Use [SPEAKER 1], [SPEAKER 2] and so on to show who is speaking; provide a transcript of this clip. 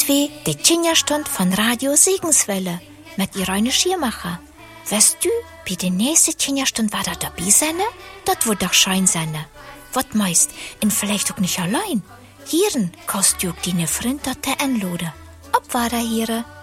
[SPEAKER 1] 2, die Kinderstund von Radio Segenswelle mit Irene Schirmacher. Weißt du, bei der nächsten Kinderstund war da dabei sein? Das wird doch schein sein. Was meist? Und vielleicht auch nicht allein. Hieren kannst du auch deine Freunde einladen. Ob war da hier?